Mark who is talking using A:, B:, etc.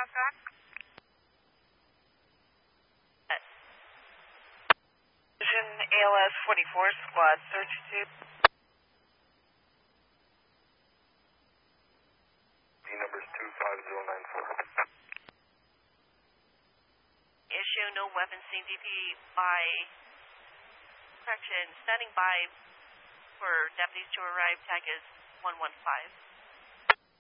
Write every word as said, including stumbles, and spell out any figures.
A: outside.
B: Vision A L S forty-four, squad search two.
C: D number is two five zero nine four.
D: Issue no weapons C D P by, correction, standing by for deputies to arrive. Tag is one one five.